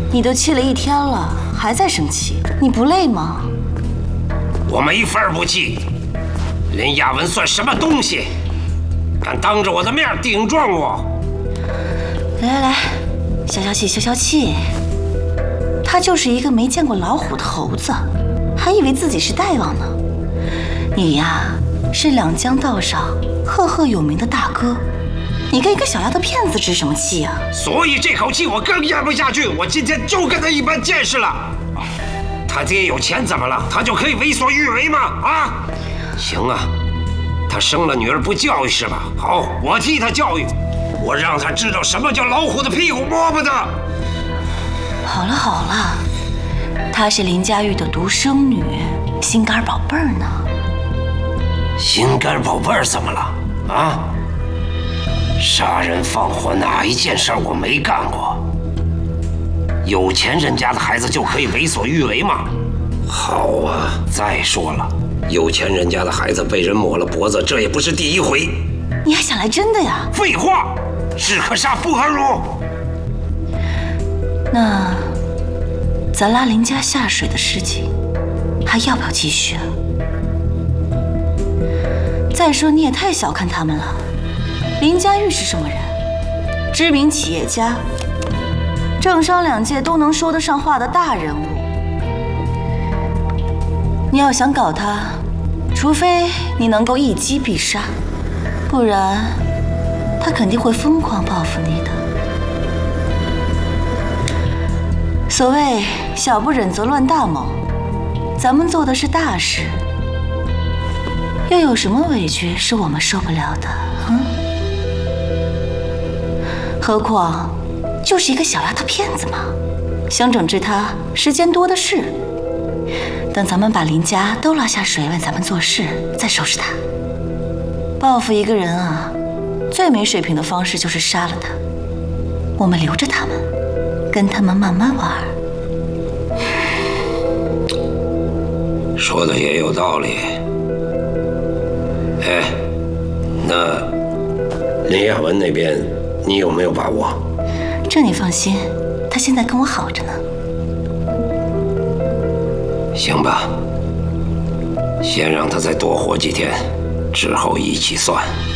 你都气了一天了，还在生气，你不累吗？ 我没法不气。林亚文算什么东西？敢当着我的面顶撞我！ 来来来，消消气，消消气。他就是一个没见过老虎的猴子，还以为自己是大王呢。你呀，是两江道上赫赫有名的大哥，你跟一个小丫头片子置什么气啊？ 所以这口气我更咽不下去，我今天就跟他一般见识了。他爹有钱怎么了？他就可以为所欲为吗？啊，行啊，他生了女儿不教育是吧？好，我替他教育，我让他知道什么叫老虎的屁股摸不得。 好了好了，她是林家玉的独生女，心肝宝贝儿呢。 心肝宝贝儿怎么了？啊？杀人放火哪一件事我没干过？有钱人家的孩子就可以为所欲为吗？好啊，再说了，有钱人家的孩子被人抹了脖子，这也不是第一回。 你还想来真的呀？ 废话，士可杀不可辱。 那咱拉林家下水的事情还要不要继续啊？再说你也太小看他们了，林家玉是什么人？知名企业家，政商两界都能说得上话的大人物。你要想搞他，除非你能够一击必杀，不然他肯定会疯狂报复你的。所谓小不忍则乱大谋，咱们做的是大事，又有什么委屈是我们受不了的？何况就是一个小丫头片子嘛，想整治她时间多的是。等咱们把林家都拉下水为咱们做事，再收拾她。报复一个人啊，最没水平的方式就是杀了他。我们留着他们，跟他们慢慢玩。 说的也有道理。哎，那林亚文那边你有没有把握？ 这你放心，他现在跟我好着呢。 行吧，先让他再多活几天，之后一起算。